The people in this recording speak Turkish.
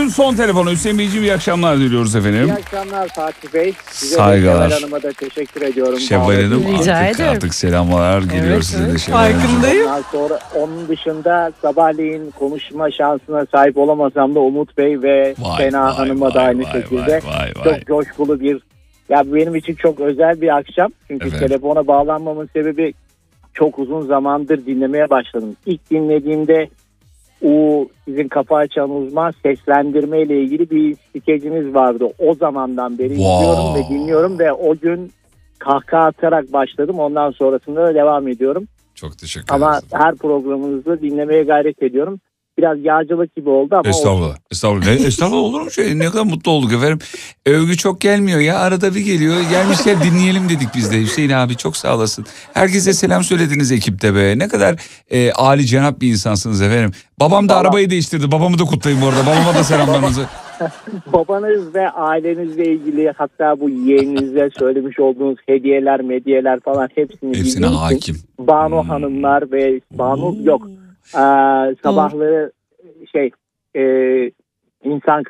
günün son telefonu. Hüseyin Beyciğim iyi akşamlar diliyoruz efendim. İyi akşamlar Fatih Bey. Size Saygılar. Şevval Hanım'a da teşekkür ediyorum. Şevval Hanım Rica artık, ederim. artık selamlar geliyor Evet, size de evet. Şevval Hanımcığım. Farkındayım. Ondan sonra onun dışında sabahleyin konuşma şansına sahip olamasam da Umut Bey ve Sena Hanım'a da aynı şekilde çok coşkulu bir, ya benim için çok özel bir akşam. Çünkü Evet. telefona bağlanmamın sebebi çok uzun zamandır dinlemeye başladım. İlk dinlediğimde o sizin Kafa Açan Uzman seslendirme ile ilgili bir skeciniz vardı. O zamandan beri izliyorum ve dinliyorum ve o gün kahkaha atarak başladım. Ondan sonrasında da devam ediyorum. Çok teşekkür Ama ederiz. her programınızı dinlemeye gayret ediyorum. Biraz yağcılık gibi oldu ama Estağfurullah. Estağfurullah. Estağfurullah, olur mu şey? Ne kadar mutlu olduk efendim. Övgü çok gelmiyor ya. Arada bir geliyor. Gelmişler dinleyelim dedik biz de. Hüseyin abi çok sağ olasın. Herkese selam söylediniz ekipte be. Ne kadar âli cenap bir insansınız efendim. Babam da Vallahi- arabayı değiştirdi. Babamı da kutlayın bu arada. Babama da selamlarınızı. babanız ve ailenizle ilgili, hatta bu yeğeninize söylemiş olduğunuz hediyeler, medyeler falan hepsini Hepsine bildiğim için hakim. Banu hanımlar ve Banu yok. Sabahları insan